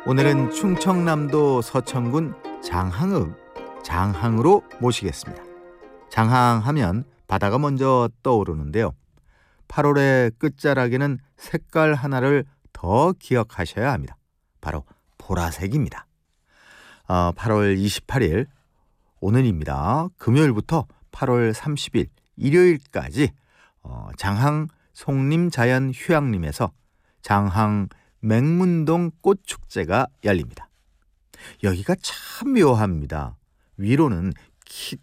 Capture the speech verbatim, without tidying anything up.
오늘은 충청남도 서천군 장항읍 장항으로 모시겠습니다. 장항하면 바다가 먼저 떠오르는데요. 팔월의 끝자락에는 색깔 하나를 더 기억하셔야 합니다. 바로 보라색입니다. 어, 팔월 이십팔일 오늘입니다. 금요일부터 팔월 삼십일 일요일까지 어, 장항 송림자연휴양림에서 장항 맹문동 꽃축제가 열립니다. 여기가 참 묘합니다. 위로는 키